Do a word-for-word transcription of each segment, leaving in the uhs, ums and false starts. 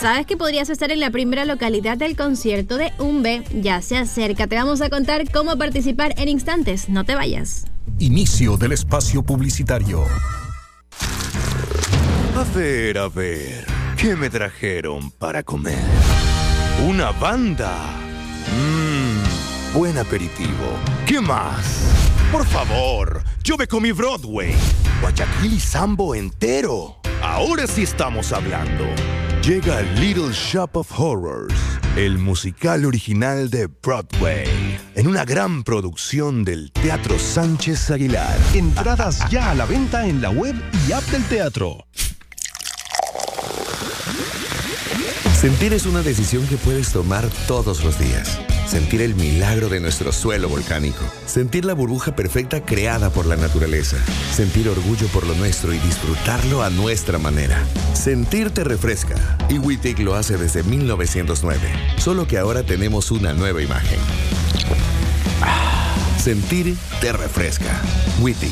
¿Sabes que podrías estar en la primera localidad del concierto de Umbe? Ya se acerca, te vamos a contar cómo participar en instantes, no te vayas. Inicio del espacio publicitario. A ver, a ver, ¿qué me trajeron para comer? ¿Una banda? Mmm, buen aperitivo. ¿Qué más? Por favor, yo me comí Broadway. Guayaquil y Sambo entero. Ahora sí estamos hablando. Llega Little Shop of Horrors, el musical original de Broadway, en una gran producción del Teatro Sánchez Aguilar. Entradas ya a la venta en la web y app del teatro. Sentir es una decisión que puedes tomar todos los días. Sentir el milagro de nuestro suelo volcánico. Sentir la burbuja perfecta creada por la naturaleza. Sentir orgullo por lo nuestro y disfrutarlo a nuestra manera. Sentir te refresca. Y Wittig lo hace desde mil novecientos nueve. Solo que ahora tenemos una nueva imagen. Sentir te refresca. Wittig.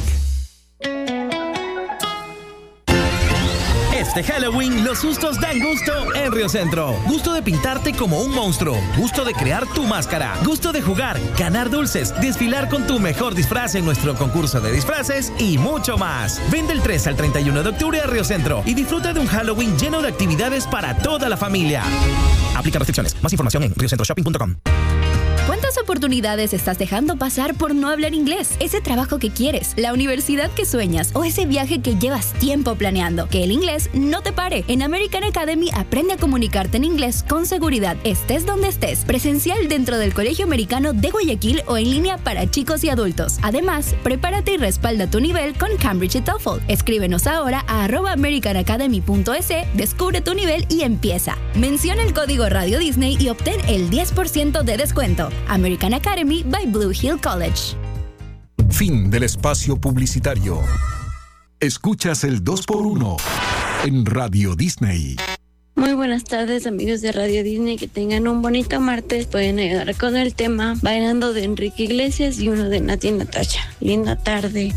Este Halloween, los sustos dan gusto en Río Centro. Gusto de pintarte como un monstruo. Gusto de crear tu máscara. Gusto de jugar, ganar dulces, desfilar con tu mejor disfraz en nuestro concurso de disfraces y mucho más. Ven del tres al treinta y uno de octubre a Río Centro y disfruta de un Halloween lleno de actividades para toda la familia. Aplica restricciones. Más información en rio centro shopping punto com. ¿Cuántas oportunidades estás dejando pasar por no hablar inglés? Ese trabajo que quieres, la universidad que sueñas o ese viaje que llevas tiempo planeando. Que el inglés no te pare. En American Academy aprende a comunicarte en inglés con seguridad, estés donde estés. Presencial dentro del Colegio Americano de Guayaquil o en línea para chicos y adultos. Además, prepárate y respalda tu nivel con Cambridge y TOEFL. Escríbenos ahora a arroba american academy punto es, descubre tu nivel y empieza. Menciona el código Radio Disney y obtén el diez por ciento de descuento. American Academy by Blue Hill College. Fin del espacio publicitario. Escuchas el dos por uno en Radio Disney. Muy buenas tardes, amigos de Radio Disney, que tengan un bonito martes. Pueden ayudar con el tema Bailando de Enrique Iglesias y uno de Nati Natasha. Linda tarde.